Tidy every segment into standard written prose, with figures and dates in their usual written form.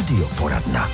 Radioporadna.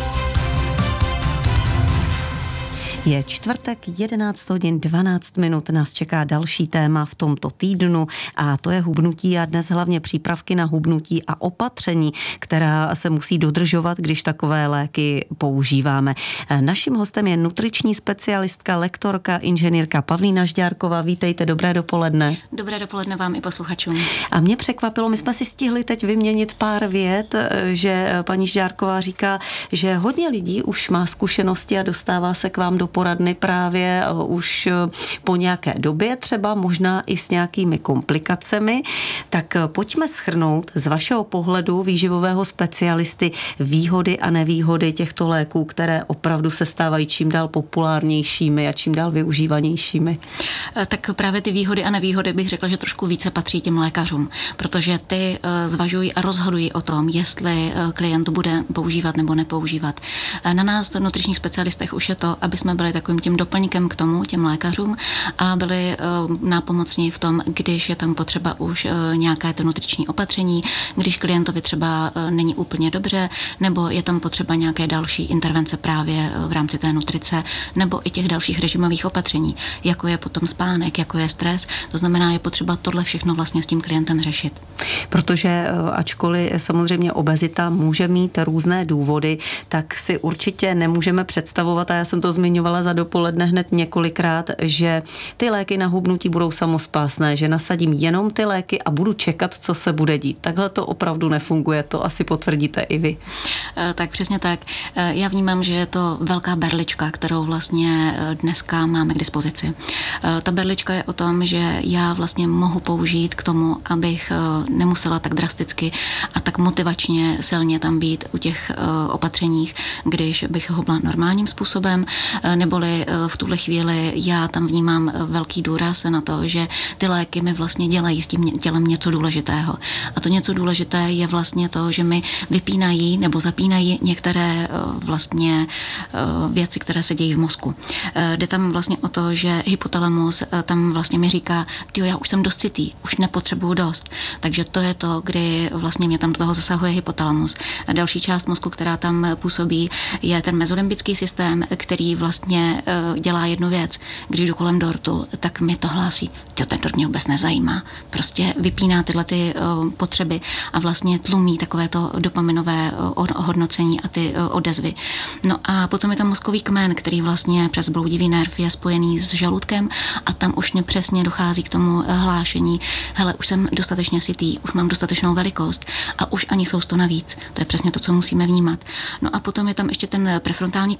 Je čtvrtek, 11 hodin 12 minut, nás čeká další téma v tomto týdnu a to je hubnutí a dnes hlavně přípravky na hubnutí a opatření, která se musí dodržovat, když takové léky používáme. Naším hostem je nutriční specialistka, lektorka, inženýrka Pavlína Žďárková. Vítejte, dobré dopoledne. Dobré dopoledne vám i posluchačům. A mě překvapilo, my jsme si stihli teď vyměnit pár vět, že paní Žďárková říká, že hodně lidí už má zkušenosti a dostává se k vám do poradny právě už po nějaké době, třeba možná i s nějakými komplikacemi. Tak pojďme shrnout z vašeho pohledu výživového specialisty výhody a nevýhody těchto léků, které opravdu se stávají čím dál populárnějšími a čím dál využívanějšími. Tak právě ty výhody a nevýhody bych řekla, že trošku více patří těm lékařům, protože ty zvažují a rozhodují o tom, jestli klient bude používat nebo nepoužívat. Na nás, nutričních specialistech, už je to, aby jsme byli takovým tím doplňkem k tomu, těm lékařům a byli nápomocní v tom, když je tam potřeba už nějaké to nutriční opatření, když klientovi třeba není úplně dobře, nebo je tam potřeba nějaké další intervence právě v rámci té nutrice, nebo i těch dalších režimových opatření, jako je potom spánek, jako je stres. To znamená, je potřeba tohle všechno vlastně s tím klientem řešit. Protože ačkoliv samozřejmě obezita může mít různé důvody, tak si určitě nemůžeme představovat, a já jsem to zmiňovala za dopoledne hned několikrát, že ty léky na hubnutí budou samospásné, že nasadím jenom ty léky a budu čekat, co se bude dít. Takhle to opravdu nefunguje, to asi potvrdíte i vy. Tak přesně tak. Já vnímám, že je to velká berlička, kterou vlastně dneska máme k dispozici. Ta berlička je o tom, že já vlastně mohu použít k tomu, abych nemusela tak drasticky a tak motivačně silně tam být u těch opatřeních, když bych hubla normálním způsobem, neboli v tuhle chvíli já tam vnímám velký důraz na to, že ty léky mi vlastně dělají s tím tělem něco důležitého. A to něco důležité je vlastně to, že mi vypínají nebo zapínají některé vlastně věci, které se dějí v mozku. Jde tam vlastně o to, že hypotalamus tam vlastně mi říká, já už jsem dost sytý, už nepotřebuju dost. Takže to je to, kdy vlastně mě tam do toho zasahuje hypotalamus. A další část mozku, která tam působí, je ten mezolimbický systém, který vlastně dělá jednu věc. Když jdu kolem dortu, tak mi to hlásí. Ten dort mě vůbec nezajímá. Prostě vypíná tyhle ty potřeby a vlastně tlumí takovéto dopaminové hodnocení a ty odezvy. No a potom je tam mozkový kmen, který vlastně přes bloudivý nerv je spojený s žaludkem a tam už mě přesně dochází k tomu hlášení. Hele, už jsem dostatečně sytý, už mám dostatečnou velikost a už ani sousto navíc. To je přesně to, co musíme vnímat. No a potom je tam ještě ten prefrontální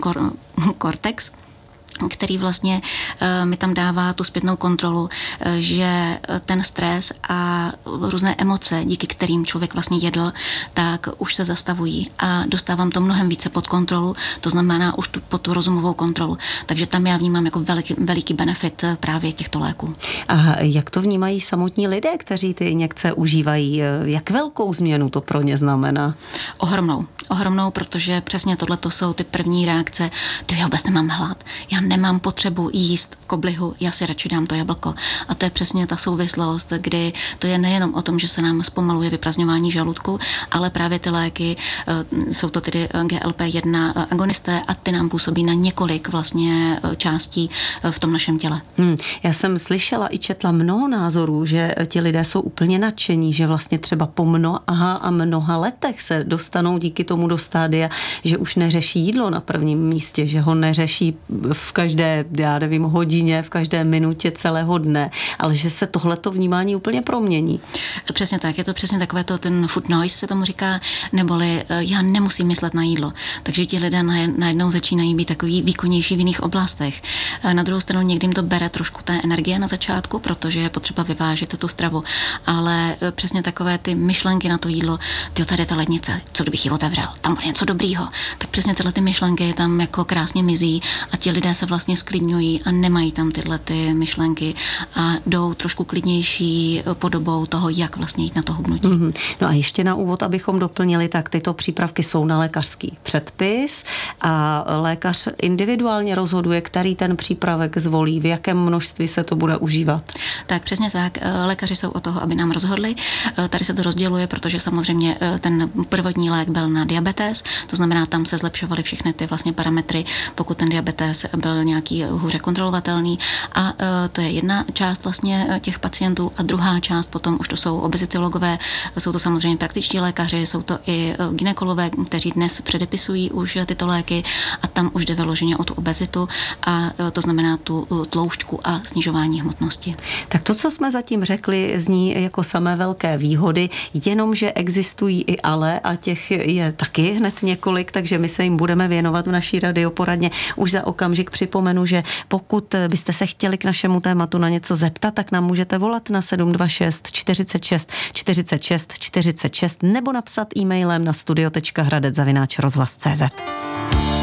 kortex, který vlastně mi tam dává tu zpětnou kontrolu, že ten stres a různé emoce, díky kterým člověk vlastně jedl, tak už se zastavují a dostávám to mnohem více pod kontrolu, to znamená už pod tu rozumovou kontrolu. Takže tam já vnímám jako veliký benefit právě těchto léků. A jak to vnímají samotní lidé, kteří ty injekce užívají? Jak velkou změnu to pro ně znamená? Ohromnou, protože přesně tohleto jsou ty první reakce. Já vůbec nemám hlad, já nemám potřebu jíst koblihu, já si radši dám to jablko. A to je přesně ta souvislost, kdy to je nejenom o tom, že se nám zpomaluje vyprazňování žaludku, ale právě ty léky, jsou to tedy GLP-1 agonisté a ty nám působí na několik vlastně částí v tom našem těle. Já jsem slyšela i četla mnoho názorů, že ti lidé jsou úplně nadšení, že vlastně třeba po mnoha letech se dostanou díky tomu do stádia, že už neřeší jídlo na prvním místě, že ho neřeší v každé, hodině, v každé minutě celého dne, ale že se tohleto vnímání úplně promění. Přesně tak, je to přesně takové to, ten food noise se tomu říká, neboli já nemusím myslet na jídlo. Takže ti lidé najednou začínají být takový výkonnější v jiných oblastech. Na druhou stranu někdy jim to bere trošku té energie na začátku, protože je potřeba vyvážit tu stravu, ale přesně takové ty myšlenky na to jídlo, tady je ta lednice, co kdybych ji otevřel, tam bude něco dobrýho. Tak přesně tyhle ty myšlenky tam jako krásně mizí a ti lidé se se vlastně sklidňují a nemají tam tyhle ty myšlenky a jdou trošku klidnější podobou toho, jak vlastně jít na to hubnutí. No a ještě na úvod, abychom doplnili, tak tyto přípravky jsou na lékařský předpis a lékař individuálně rozhoduje, který ten přípravek zvolí, v jakém množství se to bude užívat. Tak přesně tak. Lékaři jsou o toho, aby nám rozhodli. Tady se to rozděluje, protože samozřejmě ten prvotní lék byl na diabetes, to znamená, tam se zlepšovaly všechny ty vlastně parametry, pokud ten diabetes byl nějaký hůře kontrolovatelný, a to je jedna část vlastně těch pacientů a druhá část potom už to jsou obezitologové, jsou to samozřejmě praktičtí lékaři, jsou to i gynekologové, kteří dnes předepisují už tyto léky a tam už jde vyloženě o tu obezitu a to znamená tu tloušťku a snižování hmotnosti. Tak to, co jsme zatím řekli, zní jako samé velké výhody, jenomže existují i ale a těch je taky hned několik, takže my se jim budeme věnovat v naší radioporadně. Už za okamžik připomenu, že pokud byste se chtěli k našemu tématu na něco zeptat, tak nám můžete volat na 726 46 46 46 nebo napsat e-mailem na studio.hradec@rozhlas.cz.